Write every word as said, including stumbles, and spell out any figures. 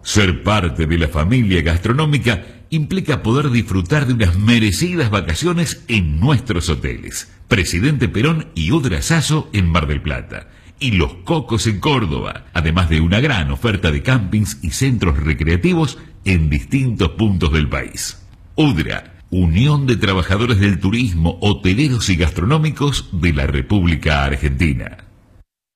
Ser parte de la familia gastronómica implica poder disfrutar de unas merecidas vacaciones en nuestros hoteles. Presidente Perón y Udra Sasso en Mar del Plata. Y Los Cocos en Córdoba, además de una gran oferta de campings y centros recreativos en distintos puntos del país. Udra, Unión de Trabajadores del Turismo, Hoteleros y Gastronómicos de la República Argentina.